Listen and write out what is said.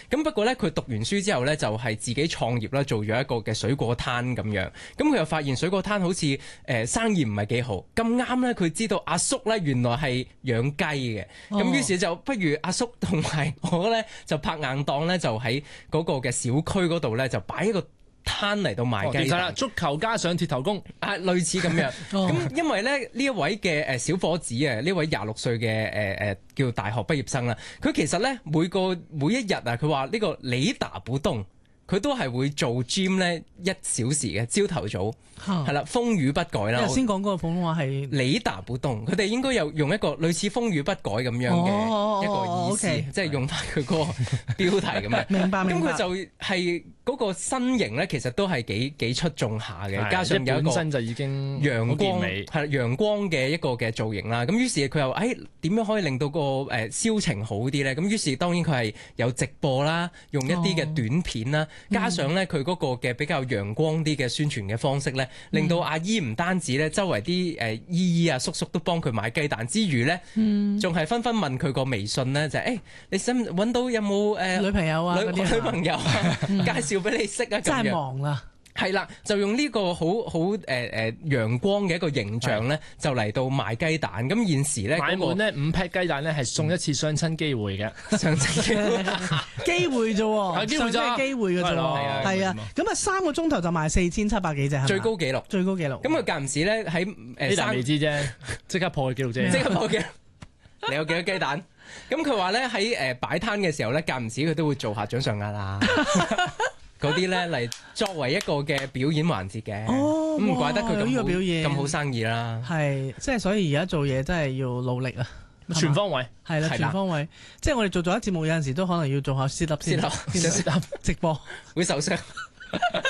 咁不過咧，佢讀完書之後咧，就係自己創業啦，做咗一個嘅水果攤咁樣。咁佢又發現水果攤好似生意唔係幾好。咁啱咧，佢知道阿叔咧原來係養雞嘅。咁於是就不如阿叔同埋我咧就拍硬檔咧，就喺嗰個嘅小區嗰度咧就擺一個攤嚟到賣雞蛋。 足球加上鐵頭功類似咁樣。咁因為咧呢一位嘅小伙子啊，呢位26歲嘅叫大學畢業生啦，佢其實咧每一日啊，佢話呢個你打不動，佢都係會做 gym 咧1小時嘅朝頭早，係啦，風雨不改啦。 頭先講嗰個普通話係你打不動，佢哋應該有用一個類似風雨不改咁樣嘅一個意思，即係用翻佢嗰個標題咁樣。 明白。 咁佢就係嗰個身形咧，其實都係幾出眾下嘅，加上有一個本身就已經陽光美， 係陽光嘅一個嘅造型啦。咁於是佢又點樣可以令到個銷情好啲咧？咁於是當然佢係有直播啦，用一啲嘅短片啦。加上咧佢嗰個嘅比較陽光啲嘅宣傳嘅方式咧，令到阿姨唔單止咧周圍啲姨姨啊叔叔都幫佢買雞蛋之餘咧，仲係紛紛問佢個微信咧就你想揾到有冇女朋友啊女朋友啊介紹俾你識啊，咁樣真係忙啦。 係啦，就用呢個好陽光嘅一個形象咧，就嚟到賣雞蛋。咁現時咧買滿呢5匹雞蛋咧係送一次相親機會嘅， 相親機會啫喎， 機會咋？ 機會嘅啫喎，係啊。咁啊3個鐘頭就賣4700幾隻， 最高紀錄。咁佢間唔時咧喺雞蛋未知啫，即刻破紀錄啫。 即刻破紀錄。你有幾多雞蛋？咁佢話咧喺擺攤嘅時候咧，間唔時佢都會做下掌上壓啦。嗰啲咧嚟作為一個嘅表演環節嘅，唔怪得佢咁好生意啦。 係，即係所以而家做嘢真係要努力啊， 全方位係啦，全方位。即係我哋做咗一節目，有陣時都可能要做下 sit up 先，直播會受傷。